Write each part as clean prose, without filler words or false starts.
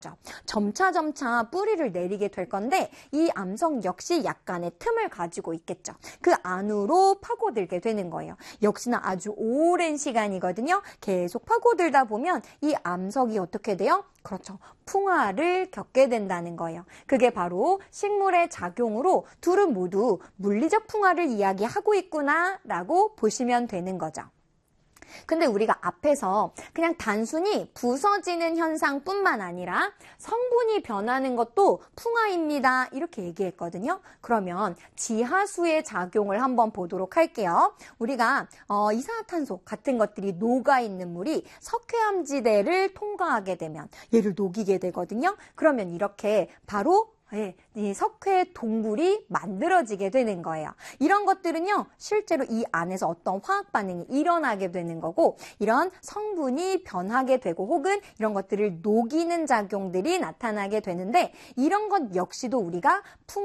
점차 뿌리를 내리게 될 건데 이 암석 역시 약간의 틈을 가지고 있겠죠. 그 안으로 파고들게 되는 거예요. 역시나 아주 오랜 시간이거든요. 계속 파고들다 보면 이 암석이 어떻게 돼요? 그렇죠. 풍화를 겪게 된다는 거예요. 그게 바로 식물의 작용으로 둘은 모두 물리적 풍화를 이야기하고 있구나라고 보시면 되는 거죠. 근데 우리가 앞에서 그냥 단순히 부서지는 현상뿐만 아니라 성분이 변하는 것도 풍화입니다. 이렇게 얘기했거든요. 그러면 지하수의 작용을 한번 보도록 할게요. 우리가 이산화탄소 같은 것들이 녹아있는 물이 석회암지대를 통과하게 되면 얘를 녹이게 되거든요. 그러면 이렇게 바로 이 석회 동굴이 만들어지게 되는 거예요. 이런 것들은요, 실제로 이 안에서 어떤 화학 반응이 일어나게 되는 거고, 이런 성분이 변하게 되고, 혹은 이런 것들을 녹이는 작용들이 나타나게 되는데, 이런 것 역시도 우리가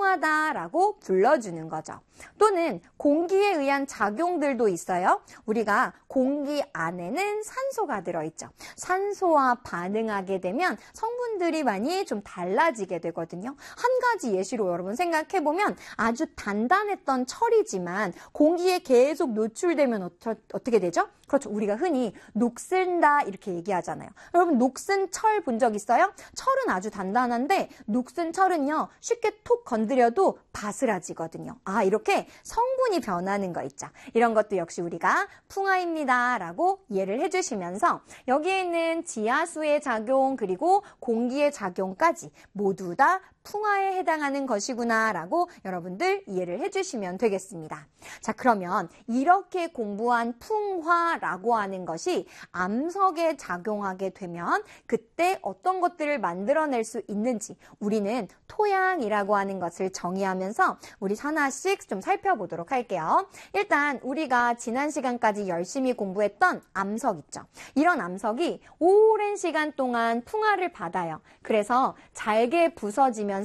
풍화다라고 불러주는 거죠. 또는 공기에 의한 작용들도 있어요. 우리가 공기 안에는 산소가 들어있죠. 산소와 반응하게 되면 성분들이 많이 좀 달라지게 되거든요. 한 가지 예시로 여러분 생각해보면 아주 단단했던 철이지만 공기에 계속 노출되면 어떻게 되죠? 그렇죠. 우리가 흔히 녹슨다 이렇게 얘기하잖아요. 여러분 녹슨 철 본 적 있어요? 철은 아주 단단한데 녹슨 철은요 쉽게 톡 건드려도 바스라지거든요. 이렇게 성분이 변하는 거 있죠. 이런 것도 역시 우리가 풍화입니다 라고 이해를 해주시면서 여기에 있는 지하수의 작용 그리고 공기의 작용까지 모두 다 풍화에 해당하는 것이구나 라고 여러분들 이해를 해주시면 되겠습니다. 자, 그러면 이렇게 공부한 풍화라고 하는 것이 암석에 작용하게 되면 그때 어떤 것들을 만들어낼 수 있는지 우리는 토양이라고 하는 것을 정의하면서 우리 하나씩 좀 살펴보도록 할게요. 일단 우리가 지난 시간까지 열심히 공부했던 암석 있죠. 이런 암석이 오랜 시간 동안 풍화를 받아요. 그래서 잘게 부서지면서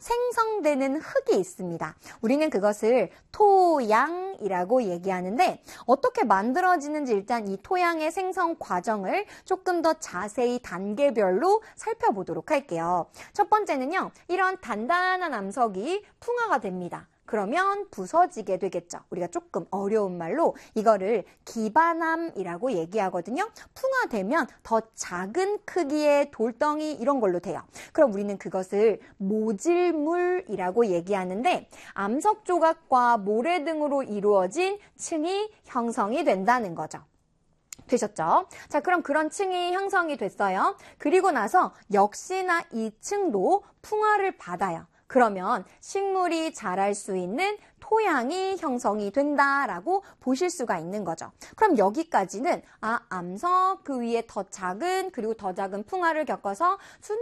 생성되는 흙이 있습니다. 우리는 그것을 토양이라고 얘기하는데 어떻게 만들어지는지 일단 이 토양의 생성 과정을 조금 더 자세히 단계별로 살펴보도록 할게요. 첫 번째는요. 이런 단단한 암석이 풍화가 됩니다. 그러면 부서지게 되겠죠. 우리가 조금 어려운 말로 이거를 기반암이라고 얘기하거든요. 풍화되면 더 작은 크기의 돌덩이 이런 걸로 돼요. 그럼 우리는 그것을 모질물이라고 얘기하는데 암석 조각과 모래 등으로 이루어진 층이 형성이 된다는 거죠. 되셨죠? 자, 그럼 그런 층이 형성이 됐어요. 그리고 나서 역시나 이 층도 풍화를 받아요. 그러면 식물이 자랄 수 있는 토양이 형성이 된다라고 보실 수가 있는 거죠. 그럼 여기까지는 암석 그 위에 더 작은 그리고 더 작은 풍화를 겪어서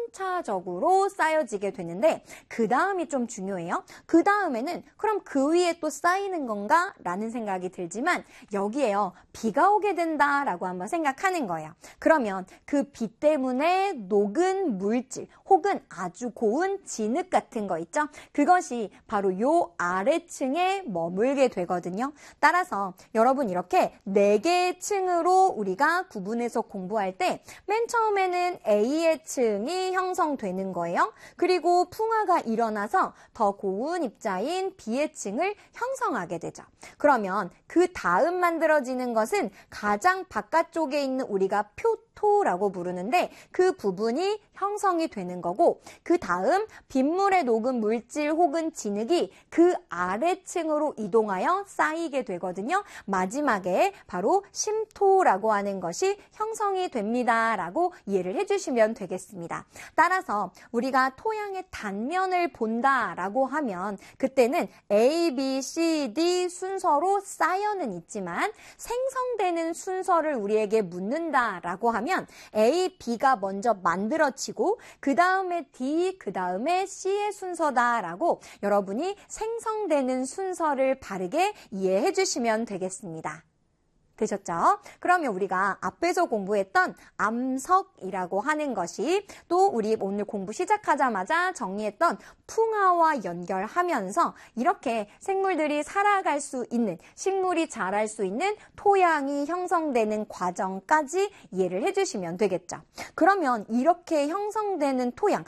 순차적으로 쌓여지게 되는데 그 다음이 좀 중요해요. 그 다음에는 그럼 그 위에 또 쌓이는 건가? 라는 생각이 들지만 여기에요. 비가 오게 된다라고 한번 생각하는 거예요. 그러면 그 비 때문에 녹은 물질 혹은 아주 고운 진흙 같은 거 있죠? 그것이 바로 요 아래층 층에 머물게 되거든요. 따라서 여러분 이렇게 4개의 층으로 우리가 구분해서 공부할 때 맨 처음에는 A의 층이 형성되는 거예요. 그리고 풍화가 일어나서 더 고운 입자인 B의 층을 형성하게 되죠. 그러면 그 다음 만들어지는 것은 가장 바깥쪽에 있는 우리가 표토라고 부르는데 그 부분이 형성이 되는 거고 그 다음 빗물에 녹은 물질 혹은 진흙이 그 아래층으로 이동하여 쌓이게 되거든요. 마지막에 바로 심토라고 하는 것이 형성이 됩니다. 라고 이해를 해주시면 되겠습니다. 따라서 우리가 토양의 단면을 본다라고 하면 그때는 A, B, C, D 순서로 쌓여는 있지만 생성되는 순서를 우리에게 묻는다라고 하면 A, B가 먼저 만들어지고 그 다음에 D, 그 다음에 C의 순서다라고 여러분이 생성되는 순서를 바르게 이해해 주시면 되겠습니다. 되셨죠? 그러면 우리가 앞에서 공부했던 암석이라고 하는 것이 또 우리 오늘 공부 시작하자마자 정리했던 풍화와 연결하면서 이렇게 생물들이 살아갈 수 있는, 식물이 자랄 수 있는 토양이 형성되는 과정까지 이해를 해주시면 되겠죠. 그러면 이렇게 형성되는 토양,